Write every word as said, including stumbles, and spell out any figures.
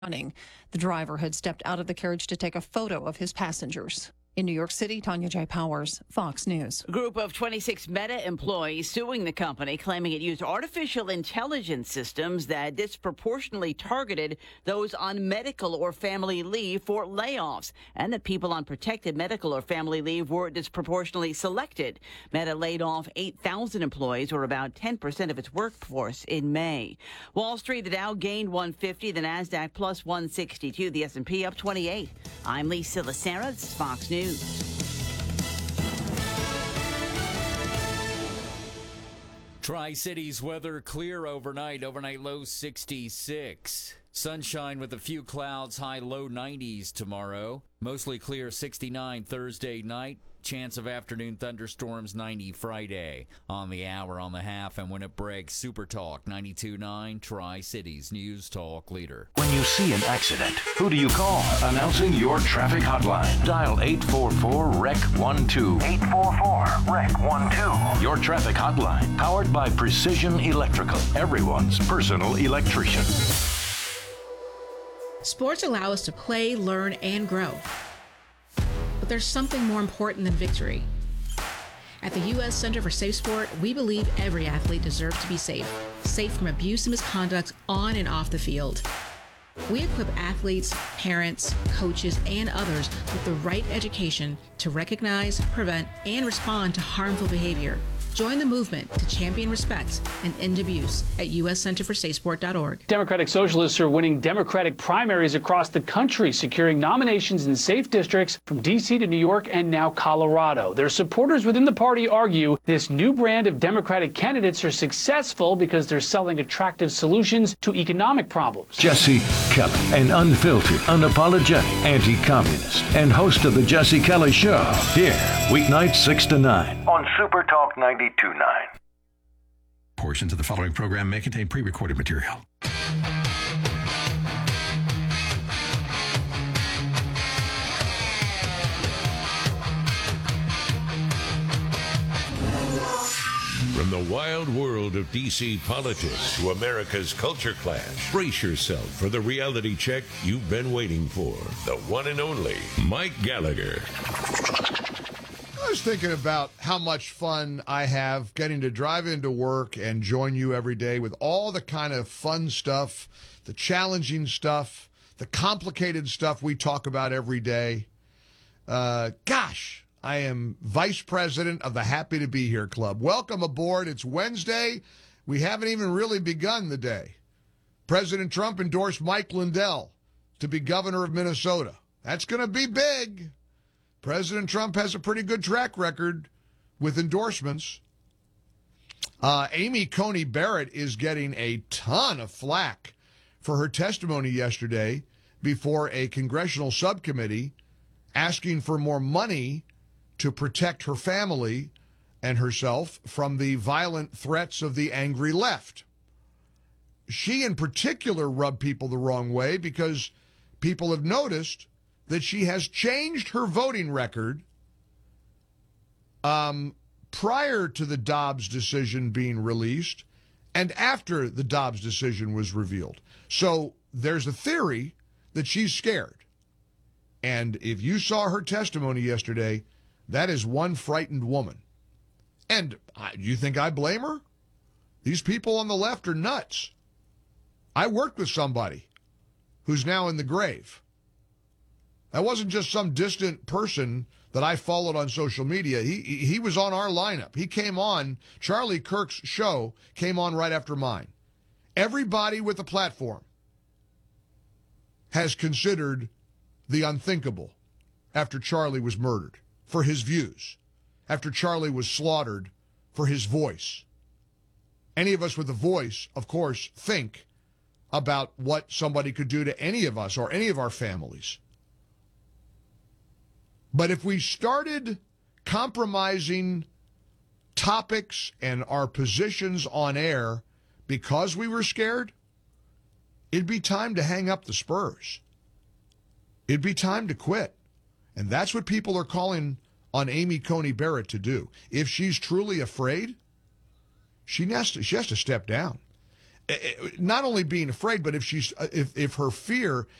running. The driver had stepped out of the carriage to take a photo of his passengers. In New York City, Tanya J. Powers, Fox News. A group of twenty-six Meta employees suing the company, claiming it used artificial intelligence systems that disproportionately targeted those on medical or family leave for layoffs, and that people on protected medical or family leave were disproportionately selected. Meta laid off eight thousand employees, or about ten percent of its workforce, in May. Wall Street, the Dow gained one fifty, the NASDAQ plus one sixty-two, the S and P up twenty-eight. I'm Lisa Lacera. This is Fox News. Tri-Cities weather clear overnight. Overnight low sixty-six. Sunshine with a few clouds, high low nineties tomorrow. Mostly clear sixty-nine Thursday night. Chance of afternoon thunderstorms ninety Friday. On the hour, on the half, and when it breaks, Super Talk ninety-two point nine, Tri-Cities News Talk leader. When you see an accident, who do you call? Announcing your traffic hotline. Dial eight four four R E C one two. eight four four R E C one two. Your traffic hotline, powered by Precision Electrical, everyone's personal electrician. Sports allow us to play, learn, and grow. But there's something more important than victory. At the U S Center for Safe Sport, we believe every athlete deserves to be safe. Safe from abuse and misconduct on and off the field. We equip athletes, parents, coaches, and others with the right education to recognize, prevent, and respond to harmful behavior. Join the movement to champion respect and end abuse at U S center for safe sport dot org. Democratic Socialists are winning Democratic primaries across the country, securing nominations in safe districts from D C to New York and now Colorado. Their supporters within the party argue this new brand of Democratic candidates are successful because they're selling attractive solutions to economic problems. Jesse Kelly, an unfiltered, unapologetic anti-communist and host of The Jesse Kelly Show. Here, weeknights six to nine on Super Talk ninety-two point nine. Portions of the following program may contain pre-recorded material. From the wild world of D C politics to America's culture clash, brace yourself for the reality check you've been waiting for. The one and only Mike Gallagher. I was thinking about how much fun I have getting to drive into work and join you every day with all the kind of fun stuff, the challenging stuff, the complicated stuff we talk about every day. Uh, gosh, I am vice president of the Happy to Be Here Club. Welcome aboard. It's Wednesday. We haven't even really begun the day. President Trump endorsed Mike Lindell to be governor of Minnesota. That's going to be big. President Trump has a pretty good track record with endorsements. Uh, Amy Coney Barrett is getting a ton of flack for her testimony yesterday before a congressional subcommittee asking for more money to protect her family and herself from the violent threats of the angry left. She in particular rubbed people the wrong way because people have noticed that she has changed her voting record um, prior to the Dobbs decision being released and after the Dobbs decision was revealed. So there's a theory that she's scared. And if you saw her testimony yesterday, that is one frightened woman. And I, you think I blame her? These people on the left are nuts. I worked with somebody who's now in the grave. That wasn't just some distant person that I followed on social media. He he was on our lineup. He came on, Charlie Kirk's show came on right after mine. Everybody with a platform has considered the unthinkable after Charlie was murdered for his views, after Charlie was slaughtered for his voice. Any of us with a voice, of course, think about what somebody could do to any of us or any of our families. But if we started compromising topics and our positions on air because we were scared, it'd be time to hang up the spurs. It'd be time to quit. And that's what people are calling on Amy Coney Barrett to do. If she's truly afraid, she has to, she has to step down. eh, eh, not only being afraid, but if she's uh, if if her fear